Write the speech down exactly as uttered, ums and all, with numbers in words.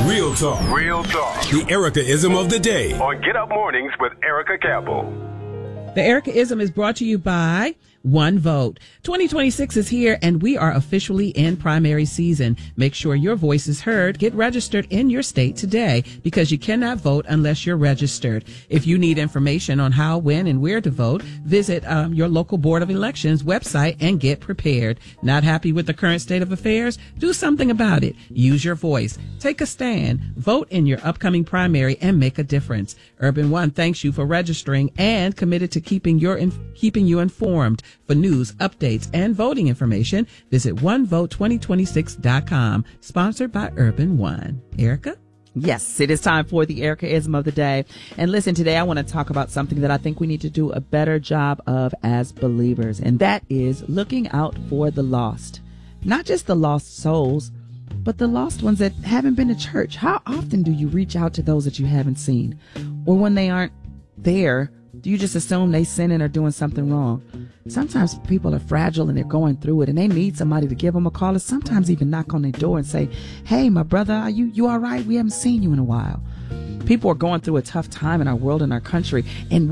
Real talk. Real talk. The Erica-ism of the day. On Get Up Mornings with Erica Campbell. The Erica-ism is brought to you by One Vote. twenty twenty-six is here, and we are officially in primary season. Make sure your voice is heard. Get registered in your state today, because you cannot vote unless you're registered. If you need information on how, when, and where to vote, visit um, your local Board of Elections website and get prepared. Not happy with the current state of affairs? Do something about it. Use your voice. Take a stand. Vote in your upcoming primary and make a difference. Urban One thanks you for registering and committed to keeping your in- keeping you informed. For news, updates, and voting information, visit one vote twenty twenty-six dot com. Sponsored by Urban One. Erica? Yes, it is time for the Erica-ism of the day. And listen, today I want to talk about something that I think we need to do a better job of as believers, and that is looking out for the lost. Not just the lost souls, but the lost ones that haven't been to church. How often do you reach out to those that you haven't seen? Or when they aren't there, do you just assume they sinning or doing something wrong? Sometimes people are fragile and they're going through it, and they need somebody to give them a call, or sometimes even knock on their door and say, hey, my brother, are you, you all right? We haven't seen you in a while. People are going through a tough time in our world and our country, and